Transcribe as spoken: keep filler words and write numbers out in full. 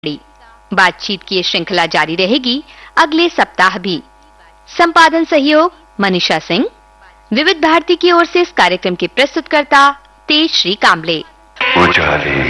बातचीत की ये श्रृंखला जारी रहेगी अगले सप्ताह भी। संपादन सहयोग मनीषा सिंह। विविध भारती की ओर से इस कार्यक्रम के प्रस्तुतकर्ता तेज श्री कांबले।